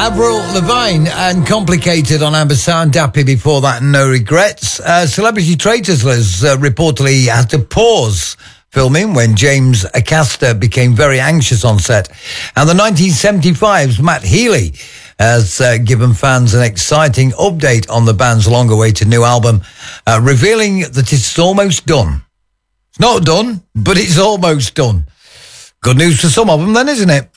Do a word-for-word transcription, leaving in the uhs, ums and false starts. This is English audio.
Avril Lavigne and Complicated on Amber Sound. Dappy before that, No Regrets. Uh, Celebrity Traitors was uh, reportedly had to pause filming when James Acaster became very anxious on set. And the nineteen seventy-five's Matt Healy has uh, given fans an exciting update on the band's long-awaited new album, uh, revealing that it's almost done. It's not done, but it's almost done. Good news for some of them then, isn't it?